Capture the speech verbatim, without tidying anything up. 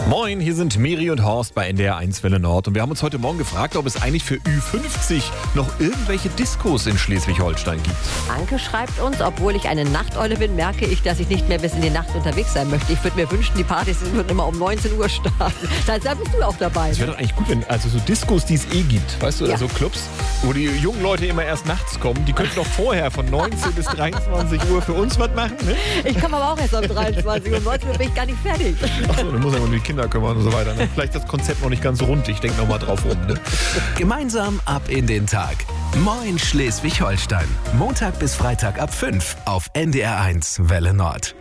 Moin, hier sind Miri und Horst bei N D R eins Welle Nord und wir haben uns heute Morgen gefragt, ob es eigentlich für Ü fünfzig noch irgendwelche Diskos in Schleswig-Holstein gibt. Anke schreibt uns, obwohl ich eine Nachteule bin, merke ich, dass ich nicht mehr bis in die Nacht unterwegs sein möchte. Ich würde mir wünschen, die Partys würden immer um neunzehn Uhr starten. Da bist du auch dabei. Es wäre doch eigentlich gut, wenn also so Diskos, die es eh gibt, weißt du, Ja. also Clubs, wo die jungen Leute immer erst nachts kommen, die könnten doch vorher von neunzehn bis dreiundzwanzig Uhr für uns was machen, ne? Ich komme aber auch erst um dreiundzwanzig Uhr. Um neunzehn Uhr bin ich gar nicht fertig. Achso, dann muss man um die Kinder kümmern und so weiter. Ne? Vielleicht das Konzept noch nicht ganz rund. Ich denke nochmal drauf rum. Ne? Gemeinsam ab in den Tag. Moin Schleswig-Holstein. Montag bis Freitag ab fünf auf N D R eins Welle Nord.